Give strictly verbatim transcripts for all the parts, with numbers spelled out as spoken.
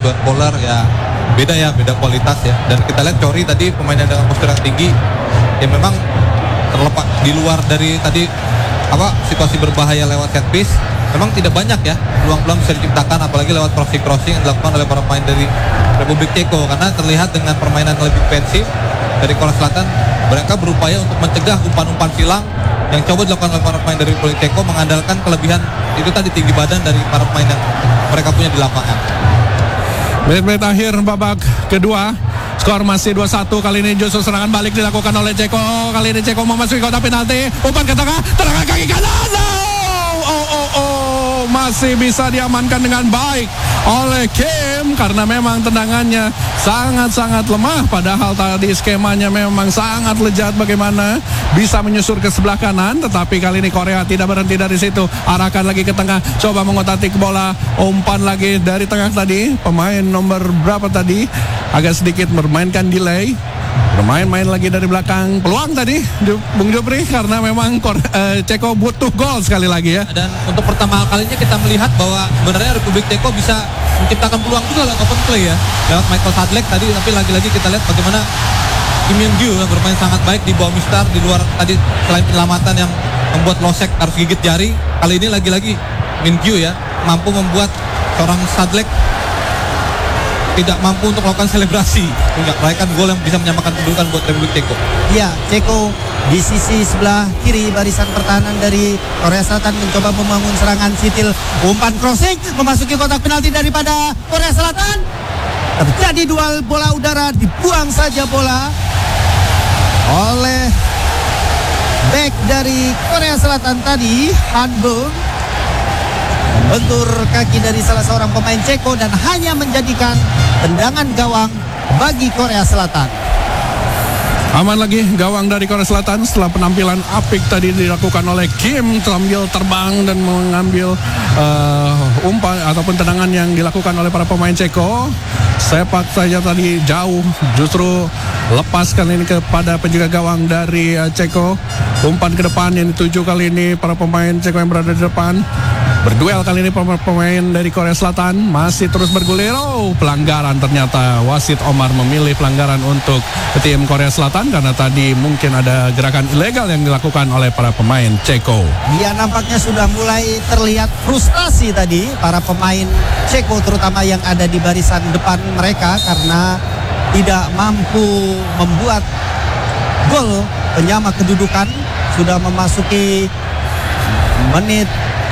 John Poller ya beda ya, beda kualitas ya. Dan kita lihat Chori tadi pemainnya dengan postur yang tinggi, ya memang terlepas di luar dari tadi apa situasi berbahaya lewat set piece, memang tidak banyak ya peluang-peluang bisa diciptakan, apalagi lewat crossing-crossing yang dilakukan oleh para pemain dari Republik Ceko. Karena terlihat dengan permainan yang lebih defensif dari Korea Selatan, mereka berupaya untuk mencegah umpan-umpan silang yang coba dilakukan oleh para pemain dari Republik Ceko, mengandalkan kelebihan itu tadi tinggi badan dari para pemain yang mereka punya di lapangan. Menit-menit akhir babak kedua, skor masih dua satu. Kali ini justru serangan balik dilakukan oleh Ceko. Kali ini Ceko memasuki kotak penalti, umpan ke tengah, tendangan kaki kanan. Oh, oh, oh, oh. Masih bisa diamankan dengan baik oleh Kim, karena memang tendangannya sangat-sangat lemah. Padahal tadi skemanya memang sangat lejat bagaimana bisa menyusur ke sebelah kanan. Tetapi kali ini Korea tidak berhenti dari situ, arahkan lagi ke tengah, coba mengotak-atik bola, umpan lagi dari tengah tadi. Pemain nomor berapa tadi agak sedikit bermainkan delay, bermain-main lagi dari belakang. Peluang tadi Bung Jopri, karena memang uh, Ceko butuh gol sekali lagi ya. Dan untuk pertama kalinya kita melihat bahwa sebenarnya Republik Ceko bisa menciptakan peluang juga lewat open play ya, lewat Michael Sadlek tadi. Tapi lagi-lagi kita lihat bagaimana Kim Myung-gyu yang bermain sangat baik di bawah Mistar, di luar tadi selain penyelamatan yang membuat Losek harus gigit jari. Kali ini lagi-lagi Myung-gyu ya mampu membuat seorang Sadlek tidak mampu untuk melakukan selebrasi, tidak meraihkan gol yang bisa menyamakan kedudukan buat Republik Ceko. Ya, Ceko di sisi sebelah kiri barisan pertahanan dari Korea Selatan mencoba membangun serangan sitil, umpan crossing memasuki kotak penalti daripada Korea Selatan. Terjadi duel bola udara, dibuang saja bola oleh back dari Korea Selatan tadi, Han Bung, bentur kaki dari salah seorang pemain Ceko dan hanya menjadikan tendangan gawang bagi Korea Selatan. Aman lagi gawang dari Korea Selatan setelah penampilan apik tadi dilakukan oleh Kim, sambil terbang dan mengambil uh, umpan ataupun tendangan yang dilakukan oleh para pemain Ceko. Sepak saja tadi jauh, justru lepas kali ini kepada penjaga gawang dari uh, Ceko. Umpan ke depan yang dituju kali ini para pemain Ceko yang berada di depan. Berduel kali ini pemain dari Korea Selatan masih terus bergulir. Oh, pelanggaran ternyata. Wasit Omar memilih pelanggaran untuk tim Korea Selatan karena tadi mungkin ada gerakan ilegal yang dilakukan oleh para pemain Ceko. Dia nampaknya sudah mulai terlihat frustrasi tadi para pemain Ceko, terutama yang ada di barisan depan mereka, karena tidak mampu membuat gol penyama kedudukan. Sudah memasuki menit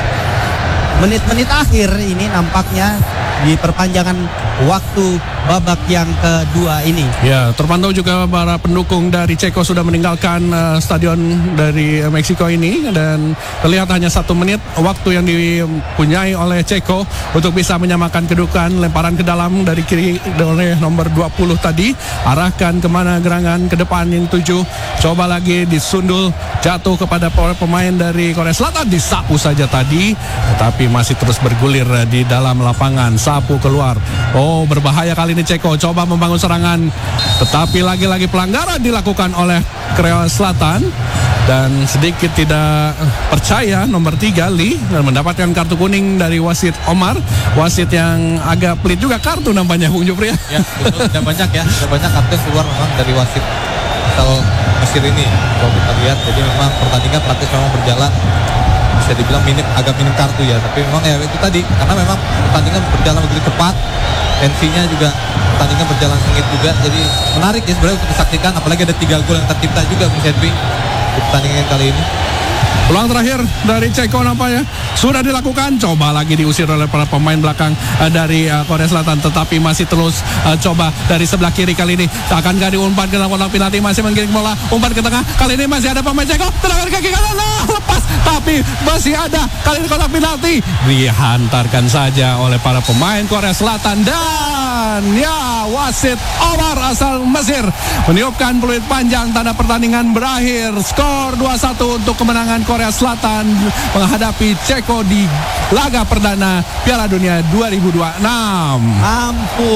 Menit-menit akhir ini nampaknya di perpanjangan waktu babak yang kedua ini. Ya, terpantau juga para pendukung dari Ceko sudah meninggalkan uh, stadion dari uh, Meksiko ini, dan terlihat hanya satu menit waktu yang dipunyai oleh Ceko untuk bisa menyamakan kedudukan. Lemparan ke dalam dari kiri oleh nomor dua puluh tadi, arahkan kemana gerangan ke depan yang tujuh, coba lagi disundul, jatuh kepada pemain dari Korea Selatan, disapu saja tadi, tetapi masih terus bergulir di dalam lapangan. Sapu keluar. Oh, berbahaya kali ini Ceko coba membangun serangan, tetapi lagi-lagi pelanggaran dilakukan oleh Korea Selatan, dan sedikit tidak percaya nomor tiga Lee dan mendapatkan kartu kuning dari wasit Omar, wasit yang agak pelit juga kartu nampaknya Bung Jopri ya. Ya, betul, sudah banyak ya, sudah banyak kartu yang keluar memang dari wasit asal Mesir ini kalau kita lihat. Jadi memang pertandingan praktis memang berjalan, bisa dibilang minim, agak minim kartu ya, tapi memang ya itu tadi karena memang pertandingan berjalan begitu cepat, tensinya juga pertandingan berjalan sengit juga, jadi menarik ya sebenarnya untuk disaksikan, apalagi ada tiga gol yang tercipta juga Bung Sedbi di pertandingan kali ini. Peluang terakhir dari Ceko nampaknya sudah dilakukan, coba lagi diusir oleh para pemain belakang uh, dari uh, Korea Selatan, tetapi masih terus uh, coba dari sebelah kiri. Kali ini akan gak diumpan ke dalam kotak penalti, masih menggiring bola, umpan ke tengah, kali ini masih ada pemain Ceko, tendangan kaki kanan, nah, lepas, tapi masih ada kali ini kotak penalti, dihantarkan saja oleh para pemain Korea Selatan, dan ya wasit Omar asal Mesir meniupkan peluit panjang, tanda pertandingan berakhir, skor dua satu untuk kemenangan Korea Selatan menghadapi Ceko di laga perdana Piala Dunia dua ribu dua puluh enam. Mampu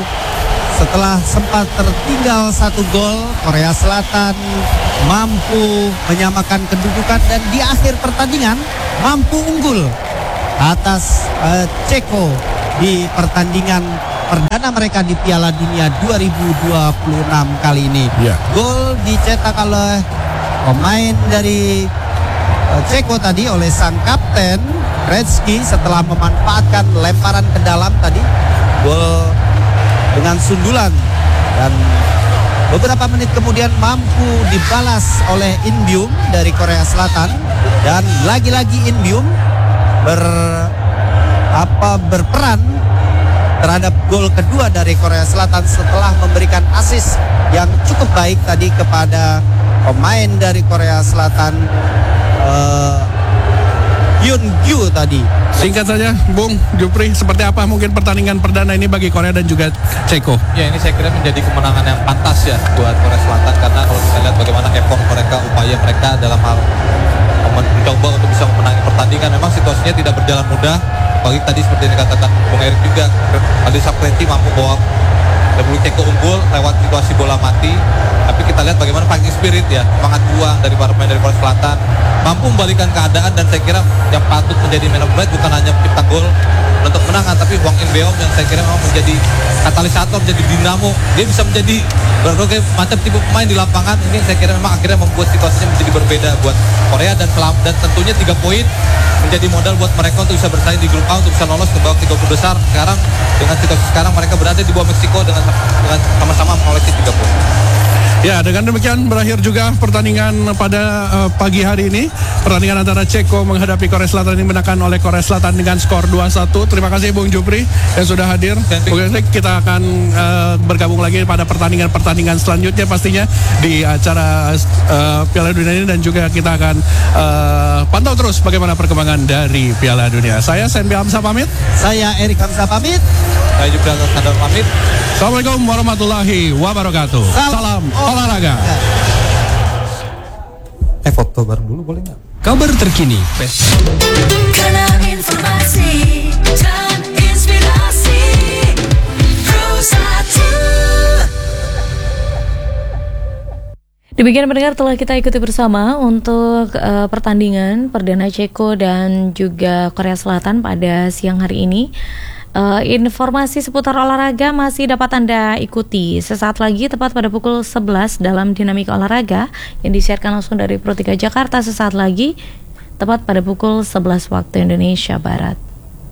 setelah sempat tertinggal satu gol, Korea Selatan mampu menyamakan kedudukan dan di akhir pertandingan mampu unggul atas uh, Ceko di pertandingan perdana mereka di Piala Dunia dua ribu dua puluh enam kali ini. Ya. Gol dicetak oleh pemain dari uh, Ceko tadi oleh sang kapten Gretzky setelah memanfaatkan lemparan ke dalam tadi. Gol dengan sundulan dan beberapa menit kemudian mampu dibalas oleh Inbyum dari Korea Selatan, dan lagi-lagi Inbyum ber apa berperan terhadap gol kedua dari Korea Selatan setelah memberikan assist yang cukup baik tadi kepada pemain dari Korea Selatan uh, Yoon Gyu tadi. Singkat saja, Bung Jupri, seperti apa mungkin pertandingan perdana ini bagi Korea dan juga Ceko? Ya, ini saya kira menjadi kemenangan yang pantas ya buat Korea Selatan, karena kalau kita lihat bagaimana effort mereka, upaya mereka dalam hal mencoba untuk bisa memenangi pertandingan, memang situasinya tidak berjalan mudah. Bagi tadi seperti yang dikatakan Bung Erik juga, Aldi Sapreti mampu bawa Republik Ceko unggul lewat situasi bola mati. Tapi kita lihat bagaimana fighting spirit ya, semangat juang dari para pemain dari Korea Selatan, mampu membalikkan keadaan, dan saya kira yang patut menjadi man of the match bukan hanya pencipta gol untuk menangan, tapi Hwang In-beom yang saya kira memang menjadi katalisator, menjadi dinamo. Dia bisa menjadi berbagai macam tipe pemain di lapangan. Ini saya kira memang akhirnya membuat situasinya menjadi berbeda buat Korea, dan dan tentunya tiga poin menjadi modal buat mereka untuk bisa bersaing di grup A untuk bisa lolos ke babak tiga puluh besar. Sekarang dengan situasi sekarang mereka berada di bawah Meksiko dengan dengan sama-sama mengoleksi tiga poin. Ya, dengan demikian berakhir juga pertandingan pada uh, pagi hari ini. Pertandingan antara Ceko menghadapi Korea Selatan ini dimenangkan oleh Korea Selatan dengan skor dua satu. Terima kasih Bung Jupri yang sudah hadir. Bung Hendrik, kita akan uh, bergabung lagi pada pertandingan-pertandingan selanjutnya pastinya di acara uh, Piala Dunia ini, dan juga kita akan uh, pantau terus bagaimana perkembangan dari Piala Dunia. Saya Senbi Hamzah pamit. Saya Erik Hamzah pamit. Saya juga Sadar pamit. Assalamualaikum warahmatullahi wabarakatuh. Salam, Salam olahraga. Eh foto bareng dulu boleh nggak? Kabar terkini. Karena informasi dan inspirasi Pro satu. Demikian pendengar, telah kita ikuti bersama untuk uh, pertandingan perdana Ceko dan juga Korea Selatan pada siang hari ini. Uh, informasi seputar olahraga masih dapat Anda ikuti sesaat lagi tepat pada pukul sebelas dalam Dinamika Olahraga yang disiarkan langsung dari Pro tiga Jakarta sesaat lagi tepat pada pukul sebelas waktu Indonesia Barat.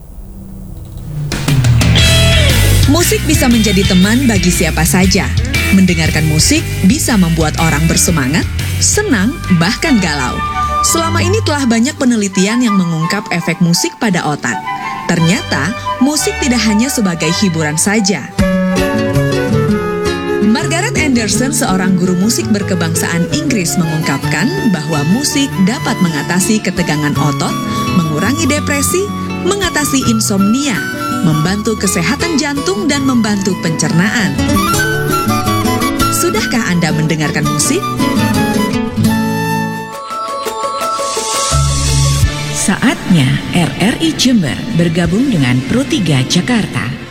Musik bisa menjadi teman bagi siapa saja. Mendengarkan musik bisa membuat orang bersemangat, senang, bahkan galau. Selama ini telah banyak penelitian yang mengungkap efek musik pada otak. Ternyata, musik tidak hanya sebagai hiburan saja. Margaret Anderson, seorang guru musik berkebangsaan Inggris, mengungkapkan bahwa musik dapat mengatasi ketegangan otot, mengurangi depresi, mengatasi insomnia, membantu kesehatan jantung, dan membantu pencernaan. Sudahkah Anda mendengarkan musik? Saatnya R R I Jember bergabung dengan Pro tiga Jakarta.